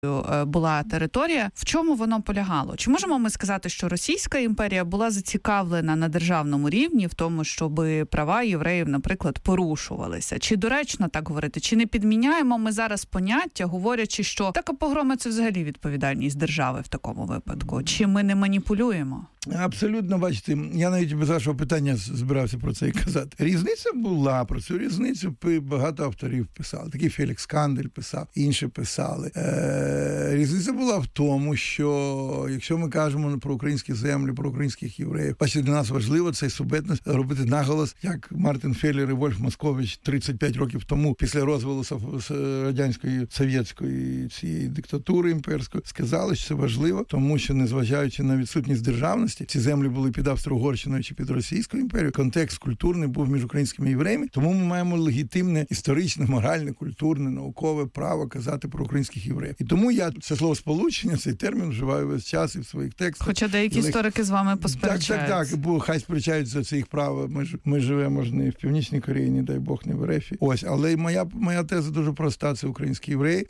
була територія. В чому воно полягало? Чи можемо ми сказати, що Російська імперія була зацікавлена на державному рівні в тому, щоб права євреїв, наприклад, порушувалися? Чи доречно так говорити? Чи не підміняємо ми зараз поняття, говорячи, що така погрома – це взагалі відповідальність держави в такому випадку? Чи ми не маніпулюємо? Абсолютно, бачите, я навіть без вашого питання збирався про це і казати. Різниця була, про цю різницю багато авторів писали. Такий Фелікс Кандель писав, інші писали. Різниця була в тому, що якщо ми кажемо про українські землі, про українських євреїв, бачите, для нас важливо цей субетність робити наголос, як Мартін Феллер і Вольф Москович 35 років тому, після розвалу радянської, совєтської цієї диктатури імперської, сказали, що це важливо, тому що, незважаючи на відсутність державності, ці землі були під Австро-Угорщиною чи під Російською імперією, контекст культурний був між українськими євреями, тому ми маємо легітимне, історичне, моральне, культурне, наукове право казати про українських євреїв. І тому я це словосполучення, цей термін вживаю весь час і в своїх текстах. Хоча деякі історики з вами посперечаються. Так, бо хай сперечаються це їх право. Ми живемо ж не в Північній Кореї, не дай Бог, не в РФ. Ось, але моя теза дуже проста, це українські євреї.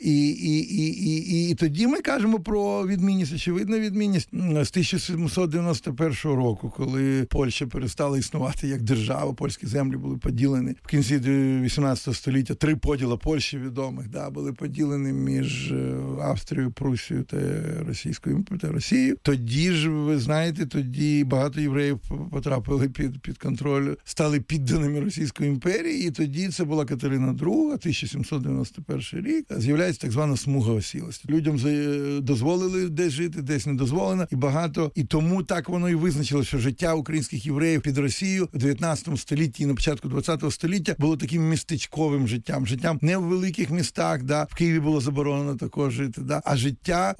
І тоді ми кажемо про відмінність, очевидна відмінність з 1791 року, коли Польща перестала існувати як держава, польські землі були поділені. В кінці 18 століття 3 поділа Польщі відомих, були поділені між Австрією, Прусією та Росією. Тоді ж, ви знаєте, тоді багато євреїв потрапили під контроль, стали підданими Російської імперії, і тоді це була Катерина II, 1791 рік, з'являється так звана смуга осілості. Людям дозволили десь жити, десь не дозволено, і тому так воно і визначило, що життя українських євреїв під Росією в 19 столітті і на початку 20 століття було таким містечковим життям не в великих містах, в Києві було заборонено також жити, а життя,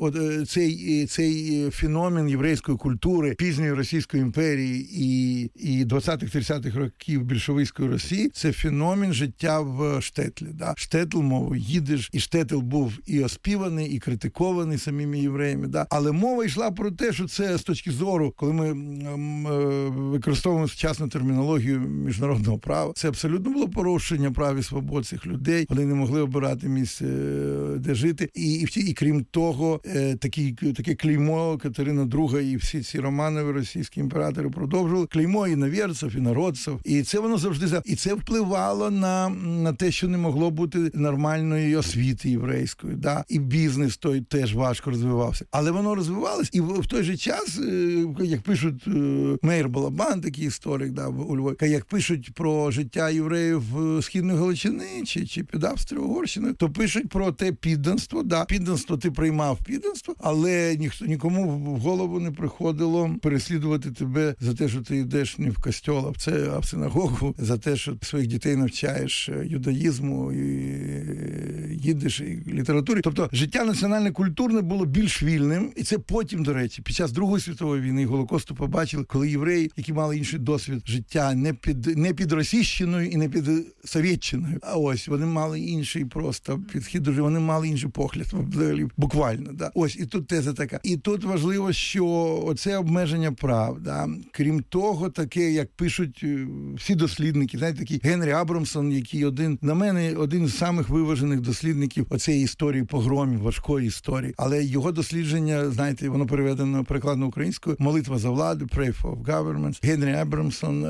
цей феномен єврейської культури пізньої Російської імперії і 20-30-х років більшовицької Росії, це феномен життя в штетлі. Штетл мовою їдиш, і штетл був і оспіваний, і критикований самими євреями. Але мова йшла про те, що це з точки зору, коли ми використовуємо сучасну термінологію міжнародного права, це абсолютно було порушення прав і свобод цих людей. Вони не могли обирати місце, де жити. І крім того, таке клеймо Катерина II і всі ці Романови, російські імператори продовжували. Клеймо і новірців, і народців. І це воно завжди... І це впливало на те, що не могло бути нормальної освіти єврейської. І бізнес той теж важко розвивався. Але воно розвивалось. І в той же час, як пишуть Мейер Балабан, такий історик у Львові, як пишуть про життя євреїв Східної Галичини чи під Австро-Угорщиною, то пишуть про те підданство. Підданство, ти приймав підданство, але нікому в голову не приходило переслідувати тебе за те, що ти йдеш не в костьол, а в синагогу, за те, що своїх дітей навчаєш юдаїзму, і їдеш, і літературі. Тобто життя національно-культурне було більш вільним, і це потім, до речі, під час Другої світової війни і Голокосту побачили, коли євреї, які мали інший досвід життя, не під Російщиною і не під Совєтщиною, а ось вони мали інший просто підхід, вони мали інший погляд, буквально. Ось, і тут теза така. І тут важливо, що оце обмеження прав, крім того, таке, як пишуть всі дослідники, знаєте, такий Генрі Абрамсон, який на мене один з самих виважених дослідників оцеї історії погромів, важкої історії. Але його дослідження, знаєте, воно перекладено українською, «Молитва за владу», «Pray for Government». Генрі Абрамсон,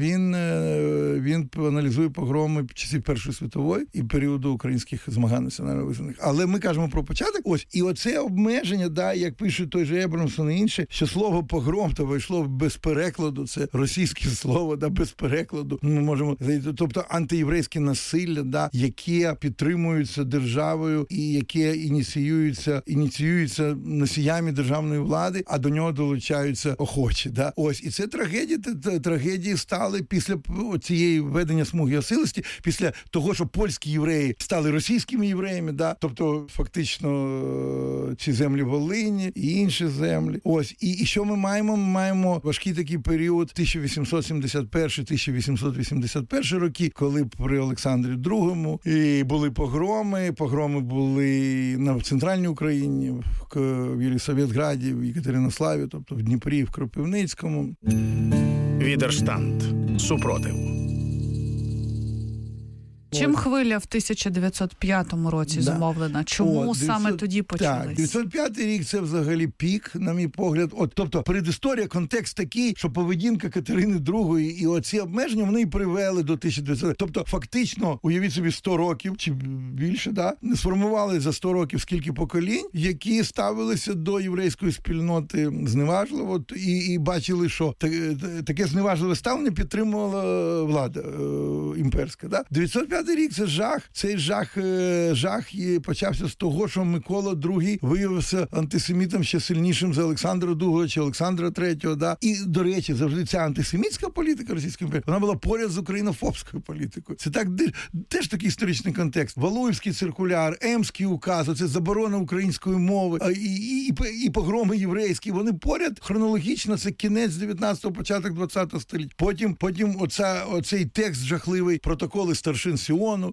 він аналізує погроми часів Першої світової і періоду українських змагань національно визнаних. Але ми кажемо про початок. Ось, і оце обмеження, як пише той же Абрамсон і інші, що слово «погром» то вийшло без перекладу, це російське слово, без перекладу. Ми можемо, тобто антиєврейське насилля, яке підтримується державою і яке ініціюється носіями державної влади, а до нього долучаються охочі. Ось, і це трагедії стали після цієї введення смуги осілості, після того, що польські євреї стали російськими євреями, фтобто фактично ці землі Волині і інші землі. Ось, і що ми маємо? Ми маємо важкий такий період 1871-1881 роки, коли при Олександрі II і були погроми були в Центральній Україні, в Єлисаветграді, в Єкатеринославі, тобто в Дніпрі, в Кропивницькому. Відерштанд. Супротив. Чим хвиля в 1905 році зумовлена? Чому саме тоді почалась? Так, 905 рік – це взагалі пік, на мій погляд. Тобто, передісторія, контекст такий, що поведінка Катерини II і оці обмеження, вони і привели до 1900. Тобто, фактично, уявіть собі, 100 років, чи більше, сформували за 100 років скільки поколінь, які ставилися до єврейської спільноти зневажливо і бачили, що таке зневажливе ставлення підтримувала влада імперська. 905 рік – це жах. Цей жах і почався з того, що Микола II виявився антисемітом ще сильнішим за Олександра II чи Олександра III. І, до речі, завжди ця антисемітська політика Російської імперії, вона була поряд з українофобською політикою. Це так теж такий історичний контекст. Валуївський циркуляр, Емський указ, оце заборона української мови і погроми єврейські, вони поряд хронологічно, це кінець 19-го, початок 20-го століття. Потім оцей текст жахливий, протоколи старшин Сіону,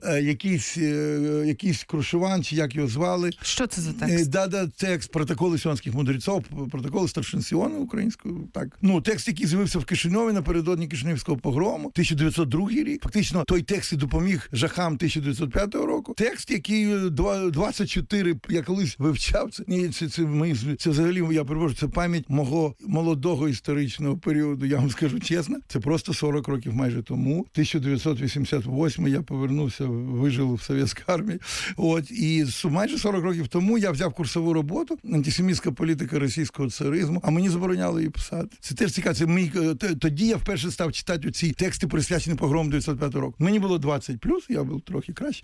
якийсь Крушеван, чи як його звали. Що це за текст? Текст протоколи сіонських мудреців, протоколи старшин Сіону українською, так. Текст, який з'явився в Кишиньові напередодні Кишинівського погрому, 1902 рік. Фактично, той текст і допоміг жахам 1905 року. Текст, який 24, я колись вивчав, це взагалі, я перепрошую, це пам'ять мого молодого історичного періоду, я вам скажу чесно, це просто 40 років майже тому. 1988 я повернувся, вижив в Совєтській армії. І майже 40 років тому я взяв курсову роботу «Антисемітська політика російського царизму», а мені забороняли її писати. Це теж цікаво. Тоді я вперше став читати ці тексти, присвячені погрому 905 року. Мені було 20+, я був трохи краще.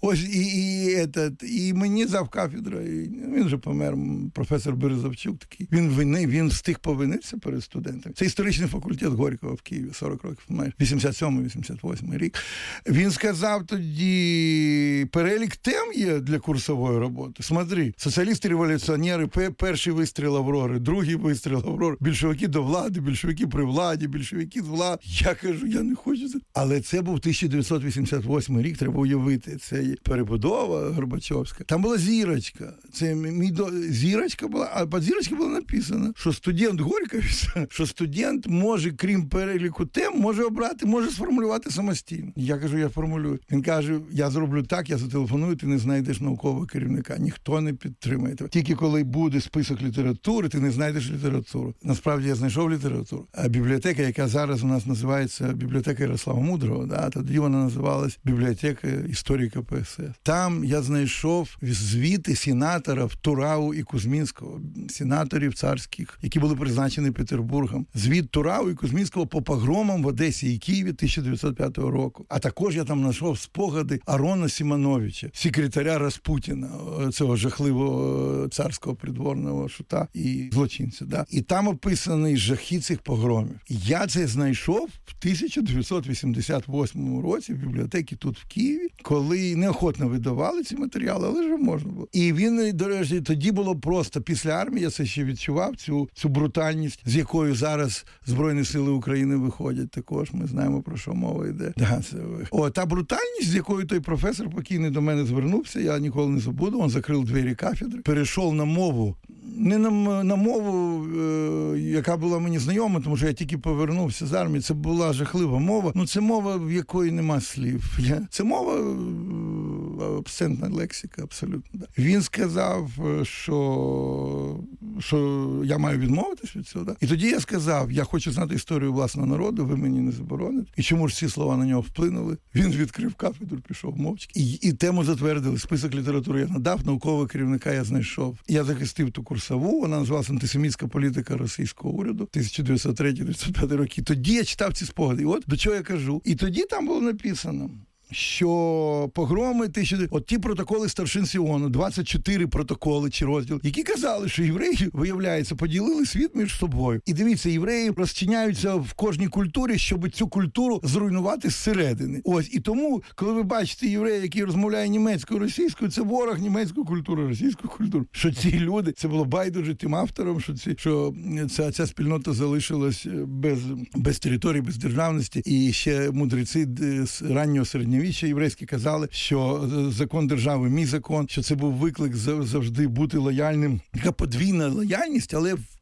І мені завкафедра, він вже помер, професор Березовчук такий. Він встиг повинитися перед студентами. Це історичний факультет Горького в Києві, 40 років, майже 87-88 рік. Він сказав тоді, перелік тем є для курсової роботи. Смотри, соціалісти-революціонери, перший вистріл Аврори, другий вистріл Аврори, більшовики до влади, більшовики при владі, більшовики з влади. Я кажу, я не хочу це. Але це був 1988 рік, треба уявити. Це перебудова Горбачовська. Там була зірочка. Це зірочка була, а під зірочкою було написано, що студент Горького, що студент може, крім переліку тем, може обрати, може сформулювати самостійно. Я кажу, я формулюю. Він каже, я зроблю так, я зателефоную, ти не знайдеш наукового керівника. Ніхто не підтримає тебе. Тільки коли буде список літератури, ти не знайдеш літературу. Насправді я знайшов літературу. А бібліотека, яка зараз у нас називається бібліотека Ярослава Мудрого, тоді вона називалась бібліотека історика ПСС. Там я знайшов звіти сенаторів Турау і Кузьмінського, сенаторів царських, які були призначені Петербургом. Звіт Турау і Кузьмінського по погромам в Одесі і Києві 1905 року. А також я там знайшов спогади Арона Сімоновича, секретаря Распутіна, цього жахливого царського придворного шута і злочинця. І там описані жахи цих погромів. І я це знайшов в 1988 році в бібліотеці тут в Києві, коли неохотно видавали ці матеріали, але ж можна було. І він, до речі, тоді було просто, після армії я це ще відчував, цю брутальність, з якою зараз Збройні Сили України виходять також, ми знаємо, про що мова йде. Та брутальність, з якою той професор покійний до мене звернувся, я ніколи не забуду, він закрив двері кафедри, перейшов на мову, не на мову, яка була мені знайома, тому що я тільки повернувся з армії, це була жахлива мова, це мова, в якої нема слів. Це мова абсентна лексика, абсолютно. Да. Він сказав, що я маю відмовитись від цього. Да? І тоді я сказав, я хочу знати історію власного народу, ви мені не забороните. І чому ж ці слова на нього вплинули? Він відкрив кафедру, пішов мовчки. І тему затвердили. Список літератури я надав, наукового керівника я знайшов. Я захистив ту курсову, вона називалася «Антисемітська політика російського уряду» 1903-1905 роки. Тоді я читав ці спогади. І от до чого я кажу. І тоді там було написано, що погроми, ті протоколи старшин Сіону, 24 протоколи чи розділ, які казали, що євреї, виявляється, поділили світ між собою. І дивіться, євреї розчиняються в кожній культурі, щоб цю культуру зруйнувати зсередини. І тому, коли ви бачите єврея, який розмовляє німецькою, російською, це ворог німецької культури, російської культури. Що ці люди, це було байдуже тим авторам, що ця спільнота залишилась без території, без державності. І ще мудреці з раннього середньовіччя єврейські казали, що закон держави, мій закон, що це був виклик завжди бути лояльним. Така подвійна лояльність, але в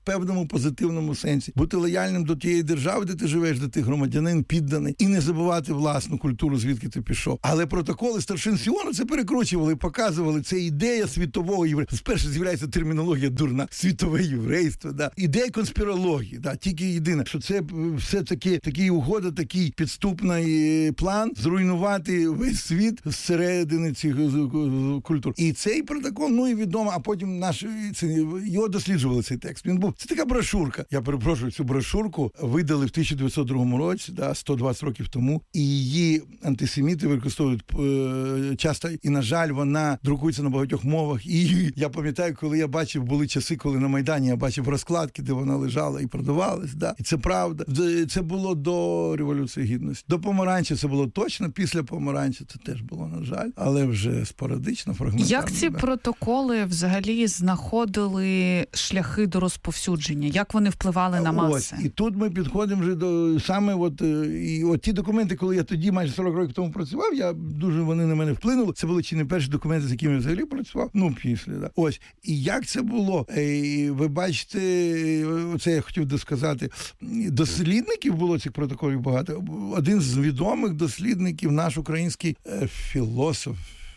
певному позитивному сенсі. Бути лояльним до тієї держави, де ти живеш, де ти громадянин, підданий, і не забувати власну культуру, звідки ти пішов. Але протоколи старшин Сіону це перекручували, показували. Це ідея світового єврейства. Спершу з'являється термінологія дурна. Світове єврейство, да. Ідея конспірології, да. Тільки єдине, що це все-таки такий угода, такий підступний план зруйнувати весь світ зсередини цих культур. І цей протокол, ну і відомо, а потім його досліджували, цей текст. Він був, це така брошурка. Я перепрошую, цю брошурку видали в 1902 році, да, 120 років тому, і її антисеміти використовують часто, і, на жаль, вона друкується на багатьох мовах. І я пам'ятаю, коли я бачив, були часи, коли на Майдані я бачив розкладки, де вона лежала і продавалась, да. І це правда. Це було до Революції Гідності. До Помаранча це було точно, після Помаранча це теж було, на жаль, але вже спорадично, фрагментарно. Як ці протоколи взагалі знаходили шляхи до розповсюдження? Як вони впливали на маси? Ось, і тут ми підходимо вже до саме і ті документи, коли я тоді майже 40 років тому працював, вони на мене вплинули. Це були чи не перші документи, з якими я взагалі працював? Ну, після, да. Ось. І як це було? Ви бачите, оце я хотів досказати, дослідників було цих протоколів багато. Один з відомих дослідників, наш український філолог,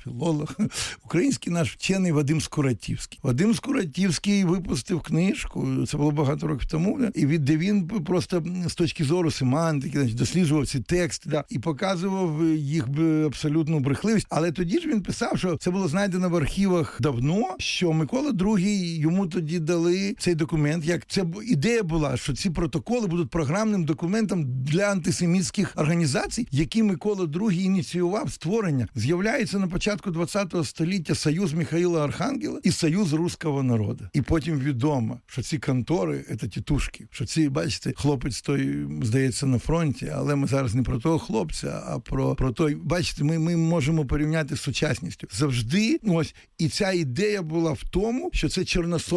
український наш вчений Вадим Скуратівський. Вадим Скуратівський випустив книжку, це було багато років тому, де він просто з точки зору семантики досліджував ці тексти, і показував їх абсолютну брехливість. Але тоді ж він писав, що це було знайдено в архівах давно, що Микола II йому тоді дали цей документ. Як це ідея була, що ці протоколи будуть програмним документом для антисемітських організацій, які Микола II ініціював створення. З'являється на початку 20-го століття Союз Михаїла Архангела і Союз Руського народу. І потім відомо, що ці контори – це тітушки. Що ці, бачите, хлопець той, здається, на фронті, але ми зараз не про того хлопця, а про той. Бачите, ми можемо порівняти з сучасністю. Завжди, ось, і ця ідея була в тому, що це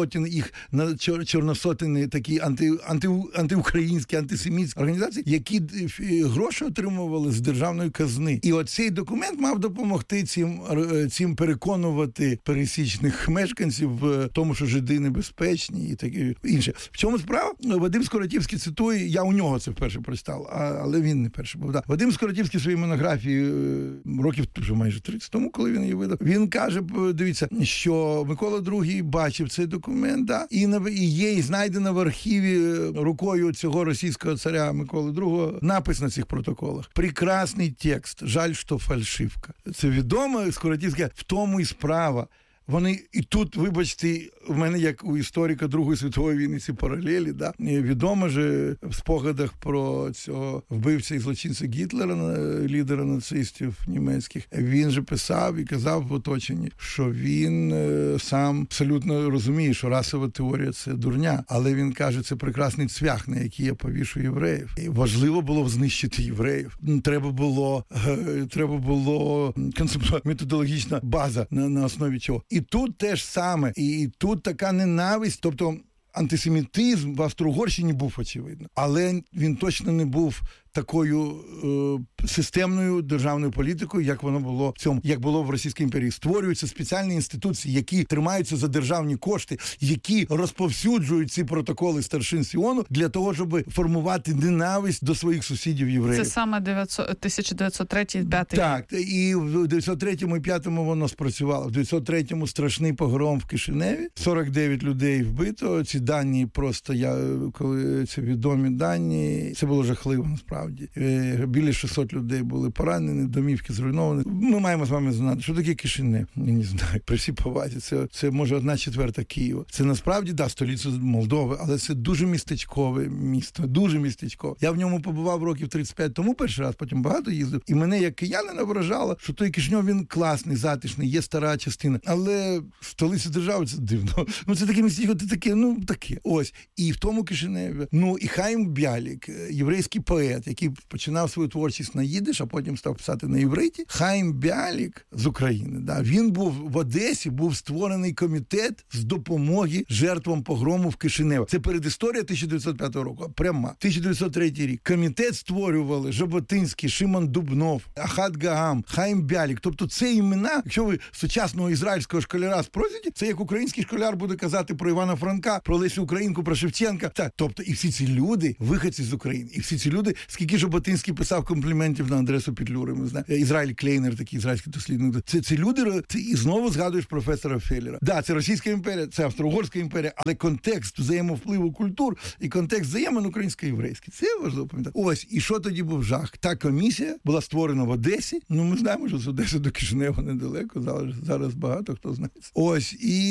чорносотені такі антиукраїнські, антисемітські організації, які гроші отримували з державної казни. І оцей документ мав допомогти цим переконувати пересічних мешканців в тому, що жиди небезпечні і таке інше. В чому справа? Вадим Скуратівський цитує, я у нього це вперше прочитав, але він не перший був. Да. Вадим Скуратівський в своїй монографії років вже майже 30 тому, коли він її видав, він каже, дивіться, що Микола II бачив цей документ, да, і є і знайдено в архіві рукою цього російського царя Миколи II напис на цих протоколах. Прекрасний текст, жаль, що фальшивка. Це відомо, Скуратівська, в тому і справа. Вони і тут, вибачте, в мене, як у історика Другої світової війни, ці паралелі, да, відомо ж в спогадах про цього вбивця і злочинця Гітлера, лідера нацистів німецьких, він же писав і казав в оточенні, що він сам абсолютно розуміє, що расова теорія – це дурня, але він каже, це прекрасний цвях, на який я повішу євреїв. І важливо було знищити євреїв. Треба було методологічна база, на основі чого. І тут теж саме, і тут така ненависть, тобто антисемітизм в Австро-Угорщині був, очевидно, але він точно не був такою системною державною політикою, як воно було в цьому, як було в Російській імперії. Створюються спеціальні інституції, які тримаються за державні кошти, які розповсюджують ці протоколи старшин Сіону для того, щоб формувати ненависть до своїх сусідів євреїв. Це саме 1903-5. Так, і в 903-му і 5-му воно спрацювало. В 903-му страшний погром в Кишиневі, 49 людей вбито. Ці дані просто, коли це відомі дані, це було жахливо насправді. Біля 600 людей були поранені, домівки зруйновані. Ми маємо з вами знати, що таке Кишинев. Я не знаю, при всій повазі. Це може 1/4 Києва. Це насправді, да, столиця Молдови, але це дуже містечкове місто, дуже містечкове. Я в ньому побував років 35 тому перший раз, потім багато їздив. І мене, як киянина, вражало, що той Кишинев, він класний, затишний, є стара частина. Але столиця держави, це дивно. Ну, це таке містечко, таке. Ось. І в тому Кишиневі, і Хаїм Бялік, єврейський поет, поет, який починав свою творчість на їдиш, а потім став писати на івриті, Хаїм Бялік з України. Да. Він був в Одесі, був створений комітет з допомоги жертвам погрому в Кишиневі. Це передісторія 1905 року, пряма. 1903 рік. Комітет створювали Жаботинський, Шимон Дубнов, Ахат Гагам, Хаїм Бялік. Тобто це імена, якщо ви сучасного ізраїльського школяра спросите, це як український школяр буде казати про Івана Франка, про Лесю Українку, про Шевченка. Так, тобто і всі ці люди, виходці з України, і всі ці люди, скільки Жаботинський писав компліментів на адресу Петлюри, ми знаємо. Ізраїль Клейнер, такий ізраїльський дослідник. Це люди, ти і знову згадуєш професора Феллера. Да, це Російська імперія, це Австро-Угорська імперія, але контекст взаємовпливу культур і контекст взаємин українсько-єврейський. Це важливо пам'ятати. Ось, і що тоді був жах? Та комісія була створена в Одесі. Ну, ми знаємо, що з Одеси до Кишинева недалеко, зараз багато хто знає. Ось,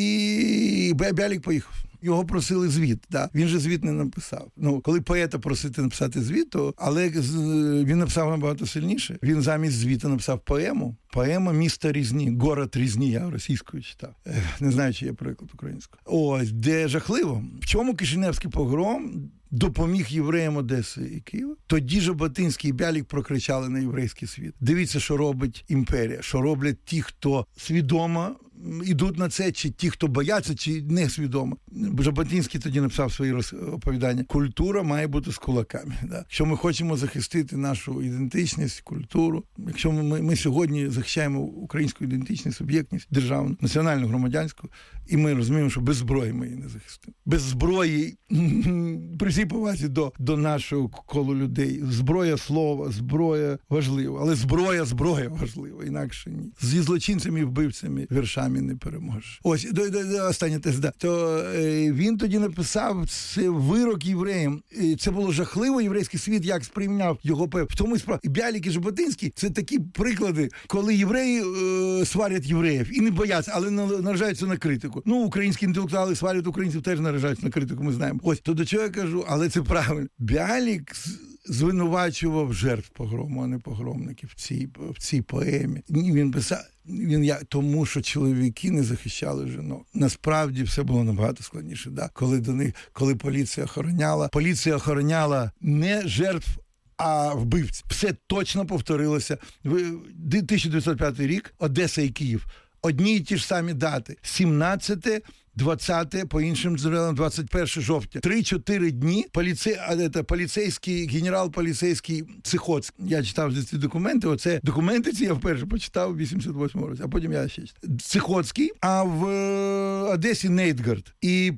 і Бялік поїхав. Його просили звіт, да. Він же звіт не написав. Ну, коли поета просити написати звіт, то, але він написав набагато сильніше. Він замість звіту написав поему. Поема «Місто Різні», «Город Різні», я російською читав. Не знаю, чи є переклад українською. Ось, де жахливо. В чому Кишиневський погром допоміг євреям Одеси і Києва? Тоді Жаботинський і Бялік прокричали на єврейський світ. Дивіться, що робить імперія, що роблять ті, хто свідомо ідуть на це, чи ті, хто бояться, чи не свідомо. Жаботинський тоді написав свої оповідання. Культура має бути з кулаками. Да? Якщо ми хочемо захистити нашу ідентичність, культуру, якщо ми сьогодні захищаємо українську ідентичність, суб'єктність, державну, національну, громадянську, і ми розуміємо, що без зброї ми її не захистимо. Без зброї, при всій повазі до нашого колу людей, зброя слова, зброя важлива, але зброя важлива, інакше ні. Зі злочинцями і вбивцями віршами не переможеш. Ось, остання теза. Да. То він тоді написав це вирок євреям. Це було жахливо, єврейський світ як сприйняв його в тому і справа. І Бялік, і Жаботинський – це такі приклади, коли євреї сварять євреїв і не бояться, але наражаються на критику. Ну, українські інтелектуали сварять українців, теж наражаються на критику, ми знаємо. Ось, то до чого я кажу, але це правильно. Бялік звинувачував жертв погрому, а не погромників в цій поемі. Він писав, тому що чоловіки не захищали жінок. Насправді все було набагато складніше. Да? Коли поліція охороняла не жертв, а вбивць. Все точно повторилося. 1905 рік, Одеса і Київ. Одні і ті ж самі дати. 17, 20, по іншим джерелам, 21 жовтня. 3-4 дні генерал поліцейський Цихоцький. Я читав ці документи. Оце документи ці я вперше почитав в 88-му році, а потім я ще читав. Цихоцький, а в Одесі Нейтгард. І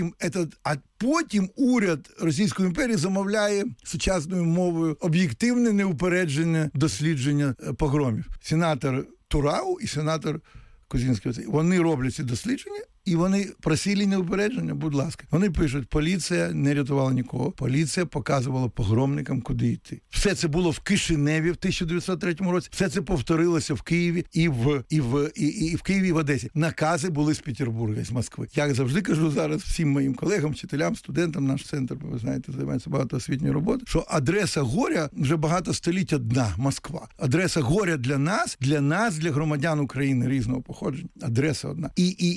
потім уряд Російської імперії замовляє сучасною мовою об'єктивне, неупереджене дослідження погромів. Сенатор Турау і сенатор Козінський. Вони роблять ці дослідження, і вони просили неупередження, будь ласка. Вони пишуть, поліція не рятувала нікого. Поліція показувала погромникам, куди йти. Все це було в Кишиневі в 1903 році. Все це повторилося в Києві і в Києві, і в Одесі. Накази були з Петербурга, з Москви. Я завжди кажу зараз всім моїм колегам, вчителям, студентам, наш центр, ви знаєте, займається багато освітньої роботи, що адреса горя вже багато століть одна – Москва. Адреса горя для нас, для громадян України різного походження. Адреса одна.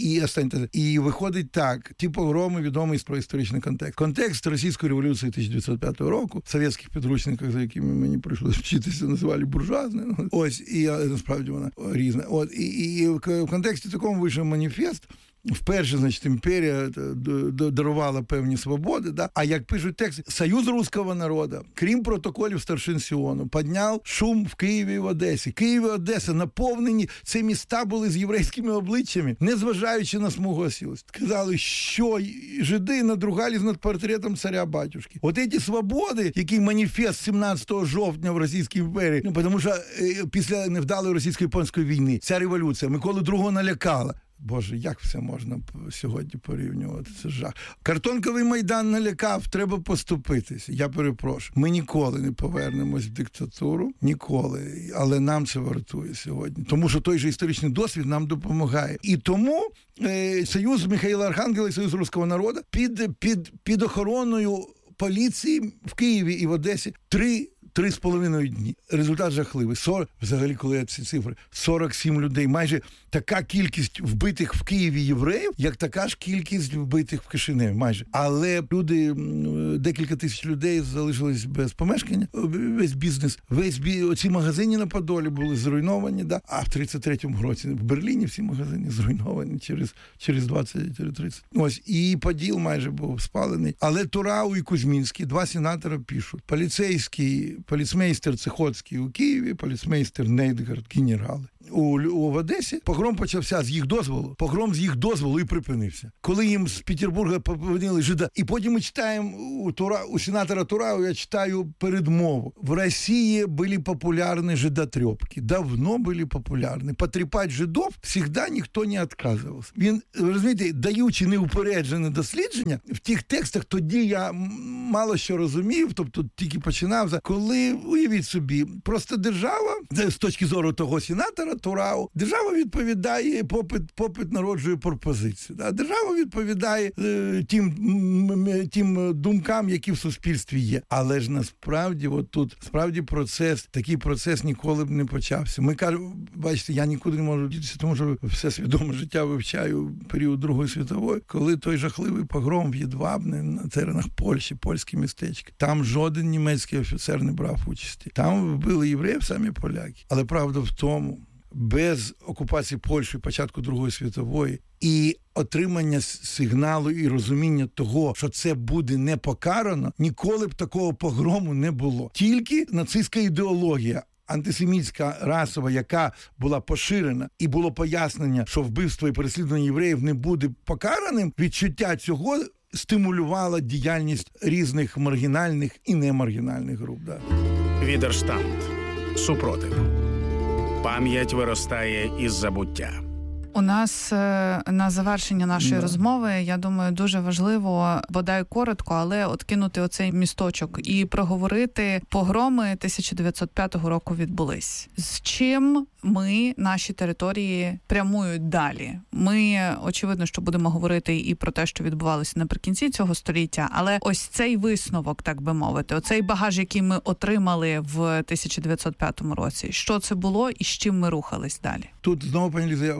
І виходить так, ті погроми відомий про історичний контекст. Контекст Російської революції 1905 року, в совєтських підручниках, за якими мені прийшлося вчитися, називали буржуазною. Ось, і насправді вона різна. От, і в контексті такому вийшов маніфест. Вперше, значить, імперія дарувала певні свободи, да? А як пишуть тексти, Союз Руського народу, крім протоколів старшин Сіону, підняв шум в Києві і в Одесі. Київ і Одеса наповнені, ці міста були з єврейськими обличчями, незважаючи на смугу осілості. Казали, що жиди надругались над портретом царя-батюшки. От ці свободи, який маніфест 17 жовтня в Російській імперії, тому що після невдалої російсько-японської війни ця революція Миколу II налякала. Боже, як все можна сьогодні порівнювати? Це жах. Картонковий Майдан налякав, треба поступитися. Я перепрошую. Ми ніколи не повернемось в диктатуру. Ніколи. Але нам це вартує сьогодні. Тому що той же історичний досвід нам допомагає. І тому Союз Михайла Архангела і Союз Руського народу під охороною поліції в Києві і в Одесі 3,5 дні. Результат жахливий. Взагалі, коли я ці цифри, 47 людей, майже така кількість вбитих в Києві євреїв, як така ж кількість вбитих в Кишиневі, майже. Але люди, декілька тисяч людей залишились без помешкання, весь бізнес, оці магазини на Подолі були зруйновані, да? А в 33-му році в Берліні всі магазини зруйновані через 20-30. Ось, і Поділ майже був спалений. Але Турау і Кузьмінський, два сенатора пишуть. Поліцмейстер Цихоцький у Києві, поліцмейстер Нейдгард, генерали. В Одесі погром почався з їх дозволу і припинився. Коли їм з Петербурга повинили жида. І потім ми читаємо у сенатора Турау, я читаю передмову. В Росії були популярні жидотрепки. Давно були популярні. Потріпати жидов завжди ніхто не відказувався. Він, розумієте, даючи неупереджене дослідження, в тих текстах тоді я мало що розумів, тобто тільки починав. Коли, уявіть собі, просто держава, з точки зору того сенатора Турау, держава відповідає, попит народжує пропозицію. Да? Держава відповідає тим думкам, які в суспільстві є. Але ж насправді, справді такий процес ніколи б не почався. Ми кажемо, бачите, я нікуди не можу дітися, тому що все свідоме життя вивчаю період Другої світової, коли той жахливий погром в Єдвабне на теренах Польщі, польські містечки. Там жоден німецький офіцер не брав участі. Там вбили євреїв самі поляки. Але правда в тому, без окупації Польщі початку Другої світової і отримання сигналу і розуміння того, що це буде не покарано, ніколи б такого погрому не було. Тільки нацистська ідеологія, антисемітська расова, яка була поширена, і було пояснення, що вбивство і переслідування євреїв не буде покараним, відчуття цього стимулювало діяльність різних маргінальних і немаргінальних груп. Да. Відерштант. Супротив. Пам'ять виростає із забуття. У нас на завершення нашої розмови, я думаю, дуже важливо, бодай коротко, але от кинути оцей місточок і проговорити погроми 1905 року відбулись. З чим наші території прямують далі? Ми, очевидно, що будемо говорити і про те, що відбувалося наприкінці цього століття, але ось цей висновок, так би мовити, оцей багаж, який ми отримали в 1905 році, що це було і з чим ми рухались далі? Тут знову, пані Ліза,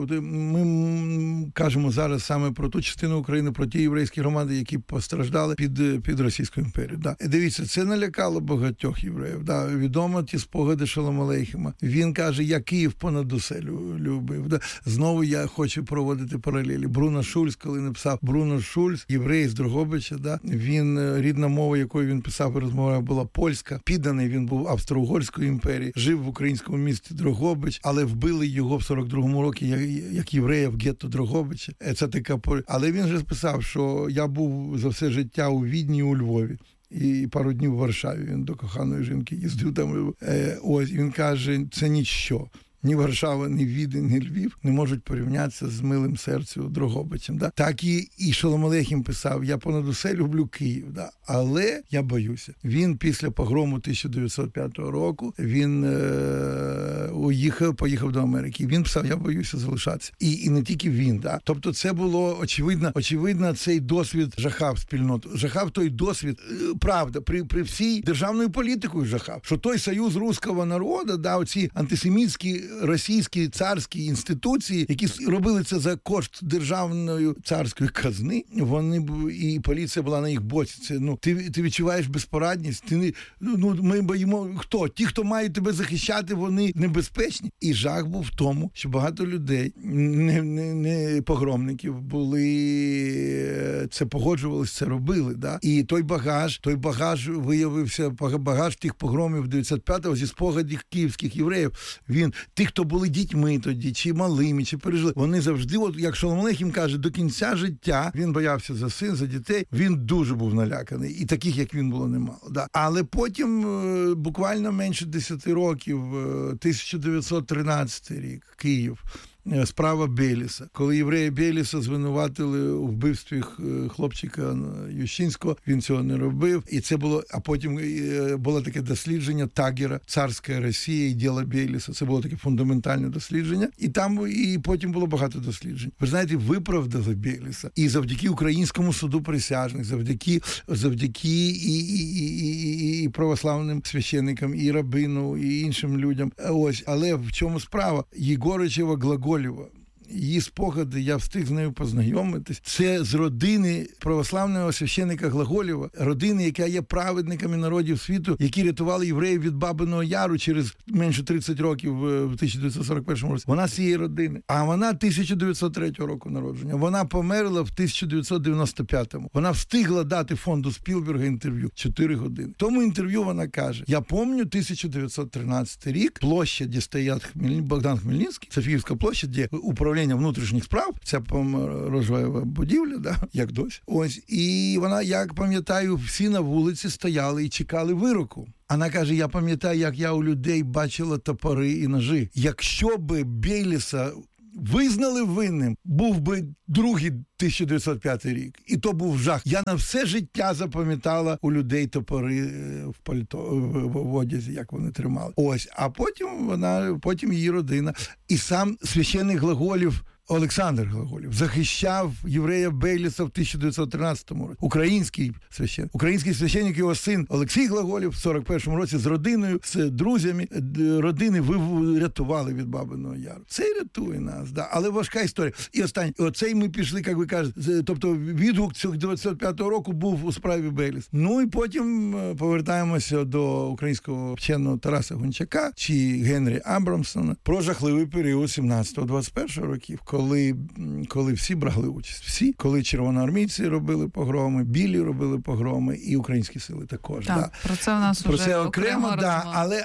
ми кажемо зараз саме про ту частину України, про ті єврейські громади, які постраждали під Російською імперією. Да. Дивіться, це налякало багатьох євреїв. Да. Відомо ті спогади Шолома Алейхема. Він каже, я Київ понад усе любив. Да. Знову я хочу проводити паралелі. Бруно Шульц, коли написав, Бруно Шульц, єврей з Дрогобича, да. Він, рідна мова, якою він писав і розмовляв, була польська. Підданий він був Австро-Угорської імперії, жив в українському місті Дрогобич, але вбили його в 42-му році як єврея в гетто Дрогобича. Це така... Але він же писав, що я був за все життя у Відні і у Львові. І пару днів в Варшаві він до коханої жінки їздив там. Ось, він каже, це ніщо. Ні Варшава, ні Відень, ні Львів не можуть порівнятися з милим серцем Дрогобичем. Да? Так і Шолом Алейхем писав, я понад усе люблю Київ, да? Але я боюся. Він після погрому 1905 року, він поїхав до Америки. Він писав, я боюся залишатися. І не тільки він. Да? Тобто це було очевидно цей досвід жахав спільноту. Жахав той досвід, правда, при всій державною політикою жахав. Що той союз руського народу, да, оці антисемітські російські царські інституції, які робили це за кошт державної царської казни, і поліція була на їх боці. Це, ти відчуваєш безпорадність, ми боїмо, хто? Ті, хто мають тебе захищати, вони небезпечні. І жах був в тому, що багато людей, не погромників, це погоджувалися, це робили. Да? І той багаж виявився, багаж тих погромів 95-го зі спогадів київських євреїв. Ті, хто були дітьми тоді, чи малими, чи пережили, вони завжди, як Шолом Алейхем каже, до кінця життя він боявся за син, за дітей, він дуже був наляканий. І таких, як він, було немало. Да. Але потім, буквально менше 10 років, 1913 рік, Київ, справа Бєліса. Коли єврея Бєліса звинуватили у вбивстві хлопчика Ющинського, він цього не робив. І це було, а потім було таке дослідження Тагера «Царська Росія і діло Бєліса». Це було таке фундаментальне дослідження. І потім було багато досліджень. Ви знаєте, виправдали Бєліса. І завдяки українському суду присяжних, завдяки і православним священникам, і рабину, і іншим людям. Ось, але в чому справа? Єгоричева, Глаголєва її спогади, я встиг з нею познайомитись. Це з родини православного священника Глаголєва, родини, яка є праведниками народів світу, які рятували євреїв від Бабиного Яру через менше 30 років в 1941 році. Вона з цієї родини. А вона 1903 року народження. Вона померла в 1995-му. Вона встигла дати фонду Спілберга інтерв'ю 4 години. В тому інтерв'ю вона каже: я пам'ятаю 1913 рік, площа, де стоять Богдан Хмельницький, Софіївська площа, де управління внутрішніх справ, ця рожева будівля, да, як досі. Ось, і вона, як пам'ятаю, всі на вулиці стояли і чекали вироку. Вона каже, я пам'ятаю, як я у людей бачила топори і ножи. Якщо би Бейліса визнали винним, був би другий 1905 рік. І то був жах. Я на все життя запам'ятала у людей топори в пальто, в одязі, як вони тримали. Ось, а потім її родина. І сам священник Глаголєв, Олександр Глаголєв, захищав єврея Бейліса в 1913 році. Український священник, його син Олексій Глаголєв в 41-му році з родиною, з друзями родини рятували від Бабиного Яру. Це і рятує нас, да. Але важка історія. І останнє, оцей ми пішли, як ви кажете, тобто відгук цього 25-го року був у справі Бейліс. Ну і потім повертаємося до українського вченого Тараса Гончака чи Генрі Абрамсона про жахливий період 17-21 років, коли всі брали участь. Всі. Коли червоноармійці робили погроми, білі робили погроми, і українські сили також. Так, да. Про це у нас про вже це окремо, да.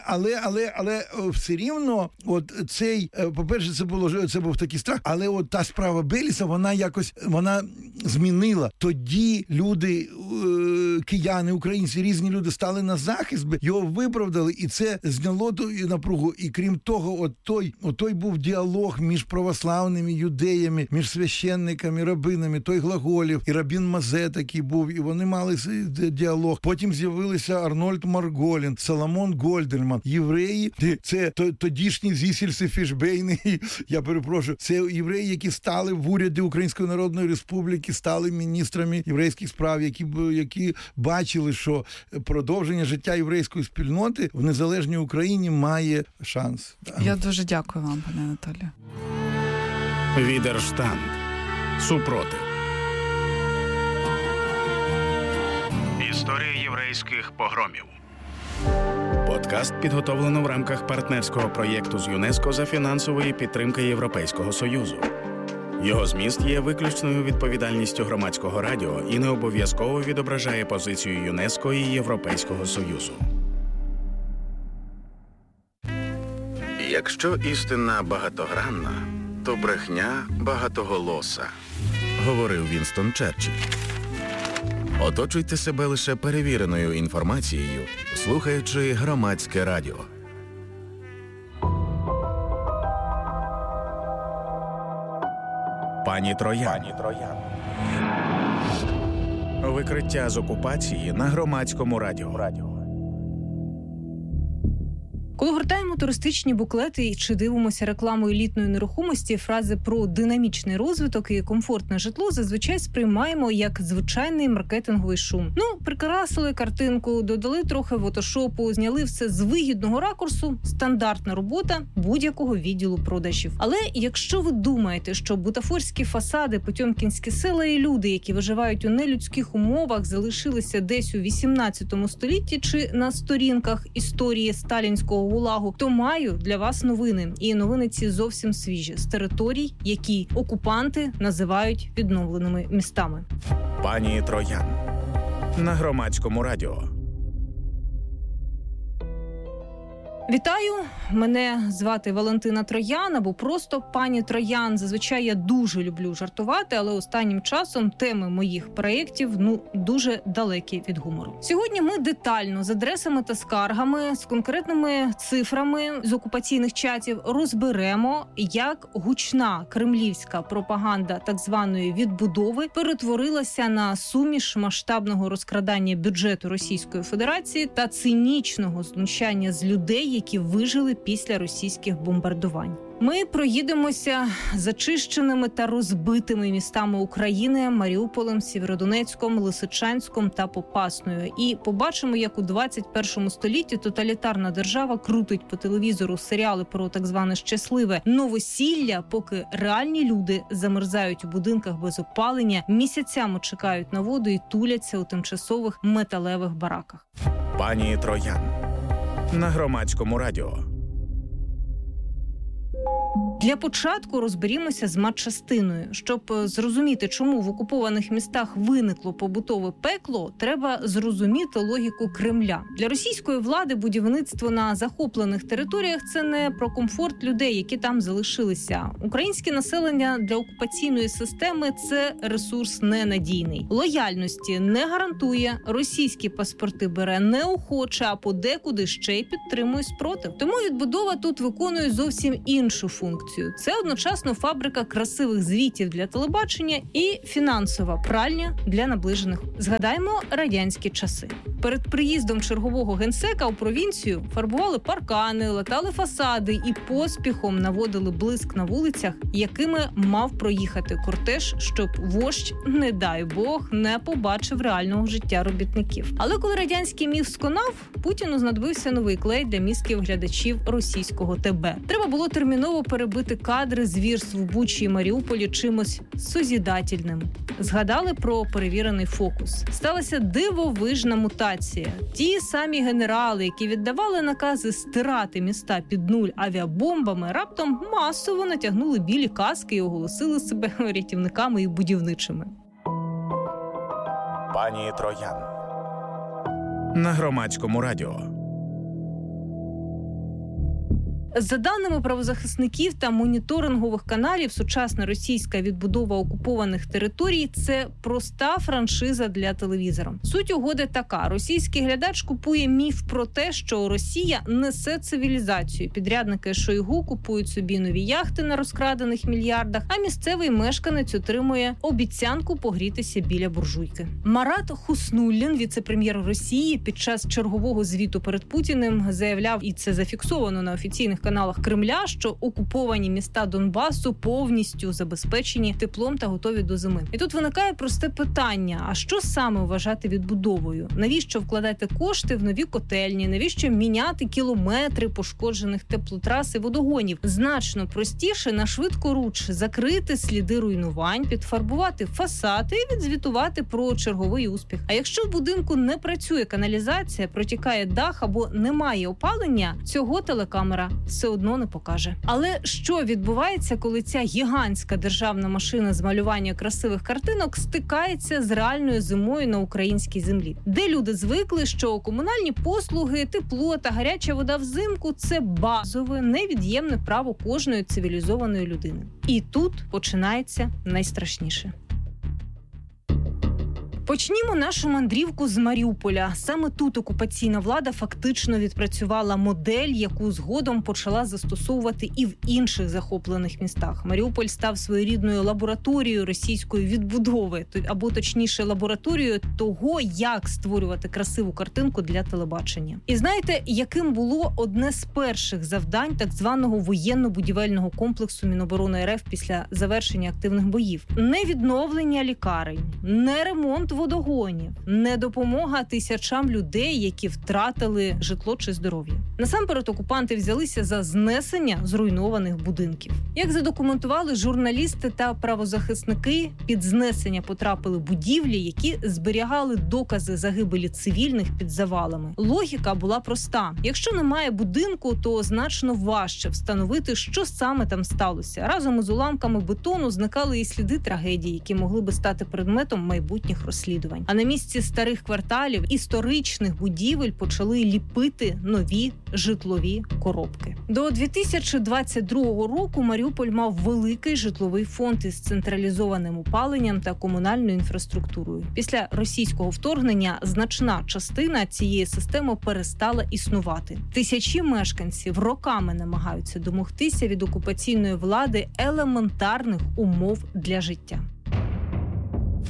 Але все рівно, от цей, по-перше, це був такий страх, але от та справа Бейліса, вона змінила. Тоді люди, кияни, українці, різні люди стали на захист, його виправдали, і це зняло ту напругу. І крім того, той був діалог між православними юдеями, між священниками, рабинами, той Глаголєв, і рабін Мазе такий був, і вони мали діалог. Потім з'явилися Арнольд Марголін, Соломон Гольдерман, євреї, це тодішні Зісельси Фішбейни, я перепрошую, це євреї, які стали в уряді Української Народної Республіки, стали міністрами єврейських справ, які бачили, що продовження життя єврейської спільноти в незалежній Україні має шанс. Я дуже дякую вам, пане Анатолію. Відерштанд. Супротив. Історія єврейських погромів. Подкаст підготовлено в рамках партнерського проєкту з ЮНЕСКО за фінансової підтримки Європейського Союзу. Його зміст є виключною відповідальністю Громадського радіо і не обов'язково відображає позицію ЮНЕСКО і Європейського Союзу. Якщо істина багатогранна, то брехня багатоголоса, говорив Вінстон Черчилль. Оточуйте себе лише перевіреною інформацією, слухаючи Громадське радіо. Пані Троян. Викриття з окупації на Громадському радіо. Коли гортаємо туристичні буклети чи дивимося рекламу елітної нерухомості, фрази про динамічний розвиток і комфортне житло зазвичай сприймаємо як звичайний маркетинговий шум. Прикрасили картинку, додали трохи фотошопу, зняли все з вигідного ракурсу. Стандартна робота будь-якого відділу продажів. Але якщо ви думаєте, що бутафорські фасади, потьомкінські села і люди, які виживають у нелюдських умовах, залишилися десь у 18 столітті чи на сторінках історії сталінського ГУЛАГу, то маю для вас новини. І новини ці зовсім свіжі. З територій, які окупанти називають відновленими містами. Пані Троян. На Громадському радіо. Вітаю! Мене звати Валентина Троян, або просто пані Троян. Зазвичай я дуже люблю жартувати, але останнім часом теми моїх проєктів, дуже далекі від гумору. Сьогодні ми детально з адресами та скаргами, з конкретними цифрами з окупаційних чатів розберемо, як гучна кремлівська пропаганда так званої відбудови перетворилася на суміш масштабного розкрадання бюджету Російської Федерації та цинічного знущання з людей, які вижили після російських бомбардувань. Ми проїдемося зачищеними та розбитими містами України – Маріуполем, Сєвєродонецьком, Лисичанськом та Попасною. І побачимо, як у 21 столітті тоталітарна держава крутить по телевізору серіали про так зване щасливе новосілля, поки реальні люди замерзають у будинках без опалення, місяцями чекають на воду і туляться у тимчасових металевих бараках. Пані Троян на Громадському радіо. Для початку розберімося з матчастиною. Щоб зрозуміти, чому в окупованих містах виникло побутове пекло, треба зрозуміти логіку Кремля. Для російської влади будівництво на захоплених територіях – це не про комфорт людей, які там залишилися. Українське населення для окупаційної системи – це ресурс ненадійний. Лояльності не гарантує, російські паспорти бере неохоче, а подекуди ще й підтримує спротив. Тому відбудова тут виконує зовсім іншу функцію. Це одночасно фабрика красивих звітів для телебачення і фінансова пральня для наближених. Згадаємо радянські часи. Перед приїздом чергового генсека у провінцію фарбували паркани, латали фасади і поспіхом наводили блиск на вулицях, якими мав проїхати кортеж, щоб вождь, не дай Бог, не побачив реального життя робітників. Але коли радянський міф сконав, Путіну знадобився новий клей для мізків глядачів російського ТБ. Треба було терміново перебити кадри звірств в Бучі і Маріуполі чимось созідательним. Згадали про перевірений фокус. Сталася дивовижна мутація. Ті самі генерали, які віддавали накази стирати міста під нуль авіабомбами, раптом масово натягнули білі каски і оголосили себе рятівниками і будівничими. Пані Троян на Громадському радіо. За даними правозахисників та моніторингових каналів, сучасна російська відбудова окупованих територій – це проста франшиза для телевізора. Суть угоди така. Російський глядач купує міф про те, що Росія несе цивілізацію. Підрядники Шойгу купують собі нові яхти на розкрадених мільярдах, а місцевий мешканець отримує обіцянку погрітися біля буржуйки. Марат Хуснуллін, віце-прем'єр Росії, під час чергового звіту перед Путіним заявляв, і це зафіксовано на офіційних каналах Кремля, що окуповані міста Донбасу повністю забезпечені теплом та готові до зими. І тут виникає просте питання: а що саме вважати відбудовою? Навіщо вкладати кошти в нові котельні? Навіщо міняти кілометри пошкоджених теплотрас і водогонів? Значно простіше на швидкоруч закрити сліди руйнувань, підфарбувати фасад і відзвітувати про черговий успіх. А якщо в будинку не працює каналізація, протікає дах або немає опалення, цього телекамера все одно не покаже. Але що відбувається, коли ця гігантська державна машина з малювання красивих картинок стикається з реальною зимою на українській землі? Де люди звикли, що комунальні послуги, тепло та гаряча вода взимку – це базове, невід'ємне право кожної цивілізованої людини. І тут починається найстрашніше. Почнімо нашу мандрівку з Маріуполя. Саме тут окупаційна влада фактично відпрацювала модель, яку згодом почала застосовувати і в інших захоплених містах. Маріуполь став своєрідною лабораторією російської відбудови, або точніше лабораторією того, як створювати красиву картинку для телебачення. І знаєте, яким було одне з перших завдань так званого воєнно-будівельного комплексу Міноборони РФ після завершення активних боїв? Не відновлення лікарень, не ремонт водогонів, не допомога тисячам людей, які втратили житло чи здоров'я. Насамперед окупанти взялися за знесення зруйнованих будинків. Як задокументували журналісти та правозахисники, під знесення потрапили будівлі, які зберігали докази загибелі цивільних під завалами. Логіка була проста. Якщо немає будинку, то значно важче встановити, що саме там сталося. Разом із уламками бетону зникали і сліди трагедії, які могли би стати предметом майбутніх розслідувань. А на місці старих кварталів, історичних будівель почали ліпити нові житлові коробки. До 2022 року Маріуполь мав великий житловий фонд із централізованим опаленням та комунальною інфраструктурою. Після російського вторгнення значна частина цієї системи перестала існувати. Тисячі мешканців роками намагаються домогтися від окупаційної влади елементарних умов для життя.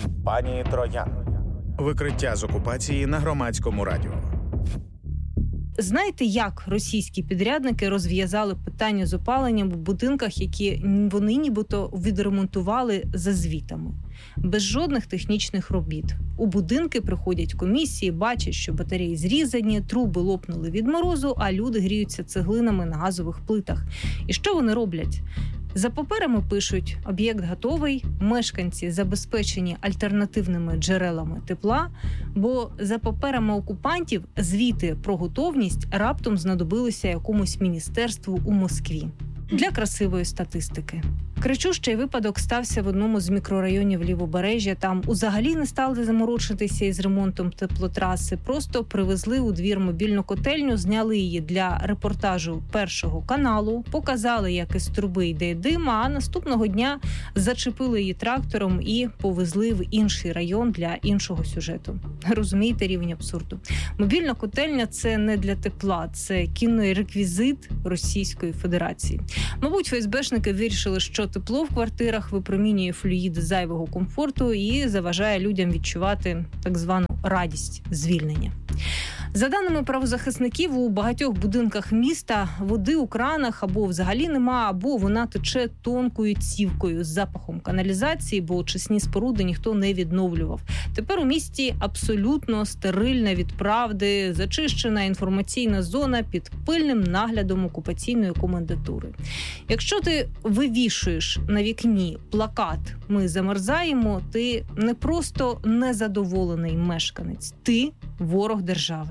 Пані Троян. Викриття з окупації на Громадському радіо. Знаєте, як російські підрядники розв'язали питання з опаленням в будинках, які вони нібито відремонтували за звітами? Без жодних технічних робіт. У будинки приходять комісії, бачать, що батареї зрізані, труби лопнули від морозу, а люди гріються цеглинами на газових плитах. І що вони роблять? За паперами пишуть: об'єкт готовий, мешканці забезпечені альтернативними джерелами тепла, бо за паперами окупантів звіти про готовність раптом знадобилися якомусь міністерству у Москві. Для красивої статистики. Кричущий випадок стався в одному з мікрорайонів Лівобережжя. Там узагалі не стали заморочитися із ремонтом теплотраси. Просто привезли у двір мобільну котельню, зняли її для репортажу Першого каналу, показали, як із труби йде дим, а наступного дня зачепили її трактором і повезли в інший район для іншого сюжету. Розумієте рівень абсурду? Мобільна котельня – це не для тепла, це кінний реквізит Російської Федерації. Мабуть, ФСБшники вирішили, що тепло в квартирах випромінює флюїди зайвого комфорту і заважає людям відчувати так звану радість звільнення. За даними правозахисників, у багатьох будинках міста води у кранах або взагалі нема, або вона тече тонкою цівкою з запахом каналізації, бо очисні споруди ніхто не відновлював. Тепер у місті абсолютно стерильна від правди, зачищена інформаційна зона під пильним наглядом окупаційної комендатури. Якщо ти вивішуєш на вікні плакат «Ми замерзаємо», ти не просто незадоволений мешканець, ти ворог держави.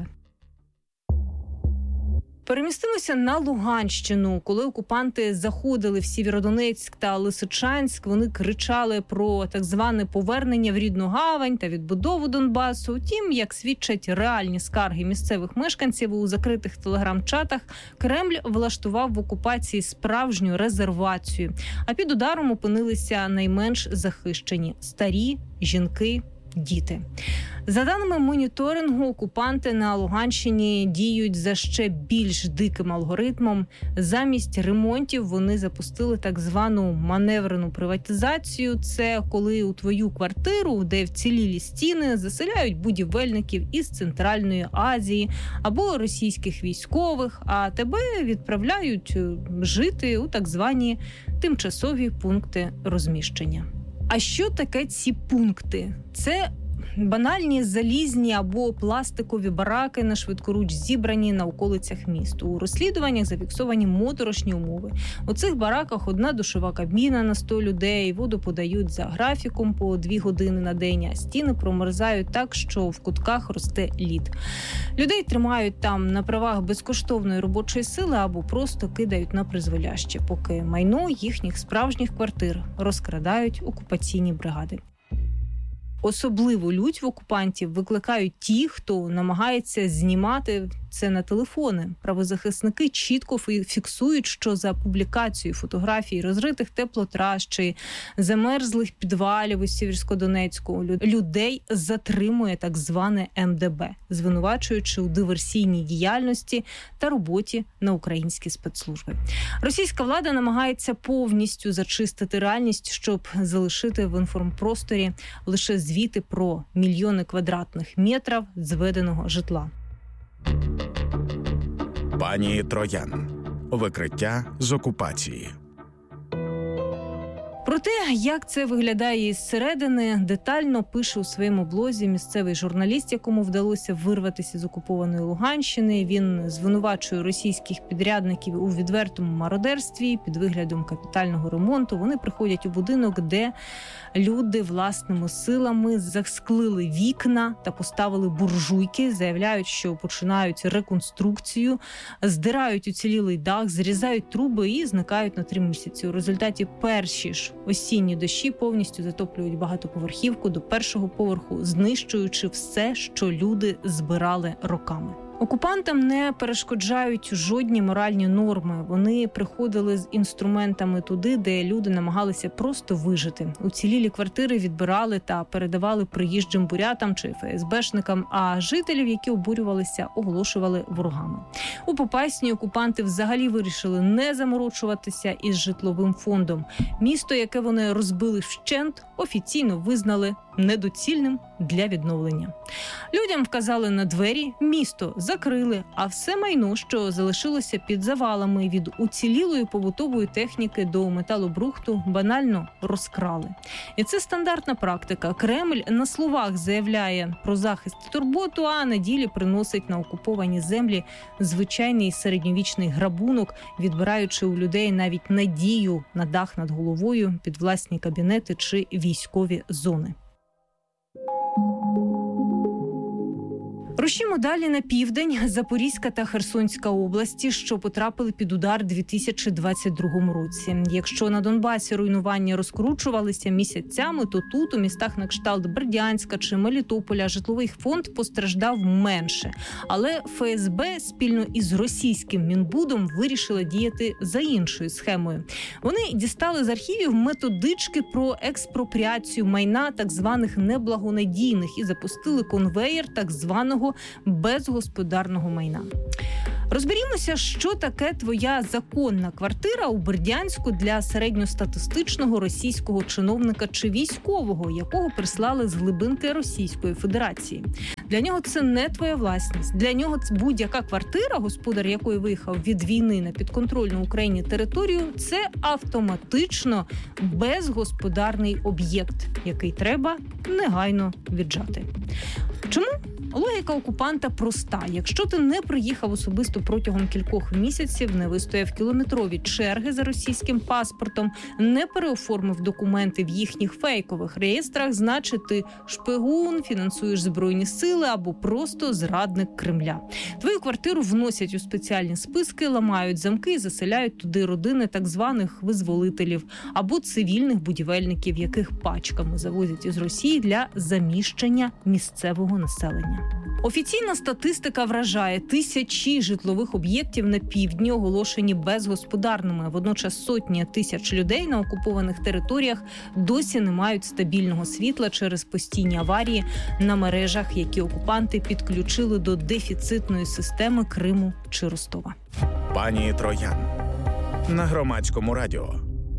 Перемістимося на Луганщину. Коли окупанти заходили в Сєвєродонецьк та Лисичанськ, вони кричали про так зване повернення в рідну гавань та відбудову Донбасу. Утім, як свідчать реальні скарги місцевих мешканців у закритих телеграм-чатах, Кремль влаштував в окупації справжню резервацію. А під ударом опинилися найменш захищені – старі, жінки, діти. За даними моніторингу, окупанти на Луганщині діють за ще більш диким алгоритмом. Замість ремонтів вони запустили так звану маневрену приватизацію. Це коли у твою квартиру, де вцілілі стіни, заселяють будівельників із Центральної Азії або російських військових, а тебе відправляють жити у так звані тимчасові пункти розміщення. А що таке ці пункти? Це банальні залізні або пластикові бараки на швидкоруч зібрані на околицях міст. У розслідуваннях зафіксовані моторошні умови. У цих бараках одна душова кабіна на 100 людей, воду подають за графіком по 2 години на день, а стіни промерзають так, що в кутках росте лід. Людей тримають там на правах безкоштовної робочої сили або просто кидають на призволяще, поки майно їхніх справжніх квартир розкрадають окупаційні бригади. Особливу лють в окупантів викликають ті, хто намагається знімати це на телефони. Правозахисники чітко фіксують, що за публікацією фотографій розритих теплотрас чи замерзлих підвалів у Сєвєродонецьку людей затримує так зване МДБ, звинувачуючи у диверсійній діяльності та роботі на українські спецслужби. Російська влада намагається повністю зачистити реальність, щоб залишити в інформпросторі лише звіти про мільйони квадратних метрів зведеного житла. Пані Троян. Викриття з окупації. Про те, як це виглядає із середини, детально пише у своєму блозі місцевий журналіст, якому вдалося вирватися з окупованої Луганщини. Він звинувачує російських підрядників у відвертому мародерстві під виглядом капітального ремонту. Вони приходять у будинок, де люди власними силами засклили вікна та поставили буржуйки, заявляють, що починають реконструкцію, здирають уцілілий дах, зрізають труби і зникають на 3 місяці. У результаті перші ж осінні дощі повністю затоплюють багатоповерхівку до 1-го поверху, знищуючи все, що люди збирали роками. Окупантам не перешкоджають жодні моральні норми. Вони приходили з інструментами туди, де люди намагалися просто вижити. Уцілілі квартири відбирали та передавали приїжджим бурятам чи ФСБшникам, а жителів, які обурювалися, оголошували ворогами. У Попасній окупанти взагалі вирішили не заморочуватися із житловим фондом. Місто, яке вони розбили вщент, офіційно визнали недоцільним для відновлення. Людям вказали на двері, місто закрили, а все майно, що залишилося під завалами, від уцілілої побутової техніки до металобрухту, банально розкрали. І це стандартна практика. Кремль на словах заявляє про захист і турботу, а на ділі приносить на окуповані землі звичайний середньовічний грабунок, відбираючи у людей навіть надію на дах над головою, під власні кабінети чи військові зони. Рушімо далі на південь. Запорізька та Херсонська області, що потрапили під удар у 2022 році. Якщо на Донбасі руйнування розкручувалися місяцями, то тут, у містах на кшталт Бердянська чи Мелітополя, житловий фонд постраждав менше. Але ФСБ спільно із російським Мінбудом вирішила діяти за іншою схемою. Вони дістали з архівів методички про експропріацію майна так званих неблагонадійних і запустили конвеєр так званого безгосподарного майна. Розберімося, що таке твоя законна квартира у Бердянську для середньостатистичного російського чиновника чи військового, якого прислали з глибинки Російської Федерації. Для нього це не твоя власність. Для нього будь-яка квартира, господар якої виїхав від війни на підконтрольну Україні територію, це автоматично безгосподарний об'єкт, який треба негайно віджати. Чому? Логіка окупанта проста. Якщо ти не приїхав особисто протягом кількох місяців, не вистояв кілометрові черги за російським паспортом, не переоформив документи в їхніх фейкових реєстрах, значить ти шпигун, фінансуєш Збройні сили або просто зрадник Кремля. Твою квартиру вносять у спеціальні списки, ламають замки і заселяють туди родини так званих визволителів або цивільних будівельників, яких пачками завозять із Росії для заміщення місцевого населення. Офіційна статистика вражає: тисячі житлових об'єктів на півдні оголошені безгосподарними. Водночас сотні тисяч людей на окупованих територіях досі не мають стабільного світла через постійні аварії на мережах, які окупанти підключили до дефіцитної системи Криму чи Ростова. Пані Троян на Громадському радіо.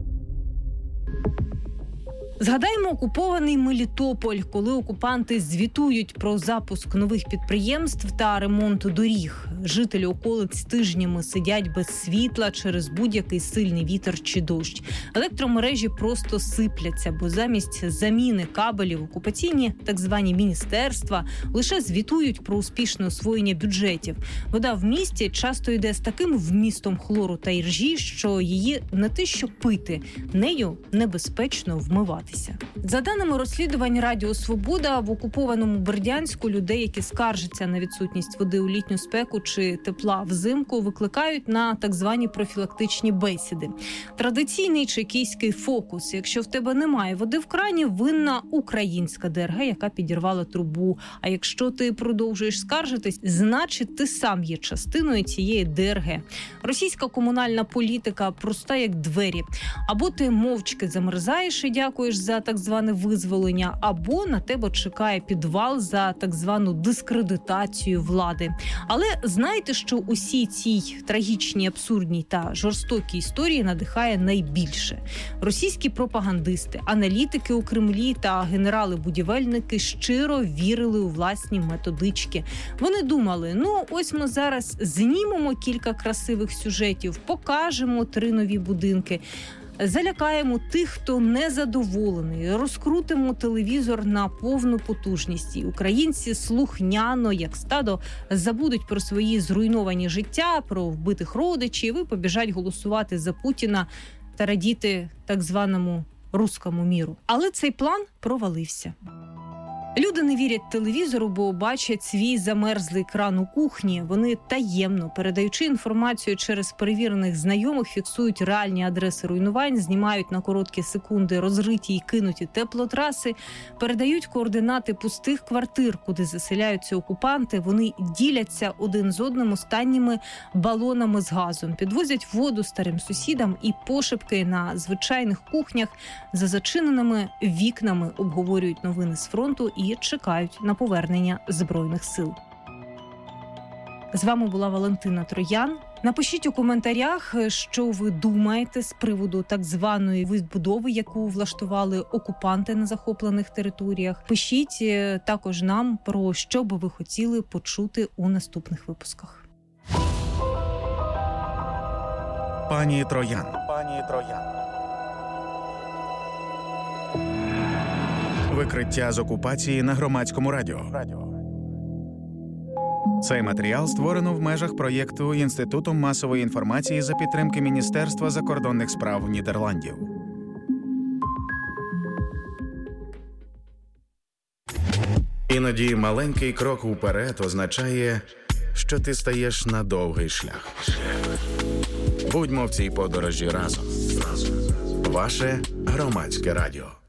Згадаємо окупований Мелітополь, коли окупанти звітують про запуск нових підприємств та ремонт доріг. Жителі околиць тижнями сидять без світла через будь-який сильний вітер чи дощ. Електромережі просто сипляться, бо замість заміни кабелів окупаційні так звані міністерства лише звітують про успішне освоєння бюджетів. Вода в місті часто йде з таким вмістом хлору та іржі, що її не те що пити, нею небезпечно вмивати. За даними розслідувань Радіо Свобода, в окупованому Бердянську людей, які скаржаться на відсутність води у літню спеку чи тепла взимку, викликають на так звані профілактичні бесіди. Традиційний чекійський фокус: якщо в тебе немає води в крані, винна українська ДРГ, яка підірвала трубу. А якщо ти продовжуєш скаржитись, значить ти сам є частиною цієї ДРГ. Російська комунальна політика проста як двері. Або ти мовчки замерзаєш і дякуєш за так зване визволення, або на тебе чекає підвал за так звану дискредитацію влади. Але знайте, що усі цій трагічній, абсурдній та жорстокій історії надихає найбільше. Російські пропагандисти, аналітики у Кремлі та генерали-будівельники щиро вірили у власні методички. Вони думали: ось ми зараз знімемо кілька красивих сюжетів, покажемо 3 нові будинки, залякаємо тих, хто незадоволений, розкрутимо телевізор на повну потужність. І українці слухняно, як стадо, забудуть про свої зруйновані життя, про вбитих родичів і побіжать голосувати за Путіна та радіти так званому руському міру. Але цей план провалився. Люди не вірять телевізору, бо бачать свій замерзлий кран у кухні. Вони таємно, передаючи інформацію через перевірених знайомих, фіксують реальні адреси руйнувань, знімають на короткі секунди розриті й кинуті теплотраси, передають координати пустих квартир, куди заселяються окупанти. Вони діляться один з одним останніми балонами з газом, підвозять воду старим сусідам і пошепки на звичайних кухнях за зачиненими вікнами обговорюють новини з фронту і чекають на повернення Збройних сил. З вами була Валентина Троян. Напишіть у коментарях, що ви думаєте з приводу так званої відбудови, яку влаштували окупанти на захоплених територіях. Пишіть також нам, про що би ви хотіли почути у наступних випусках. Пані Троян. Викриття з окупації на Громадському радіо. Цей матеріал створено в межах проєкту Інститутом масової інформації за підтримки Міністерства закордонних справ Нідерландів. Іноді маленький крок уперед означає, що ти стаєш на довгий шлях. Будьмо в цій подорожі разом. Ваше Громадське радіо.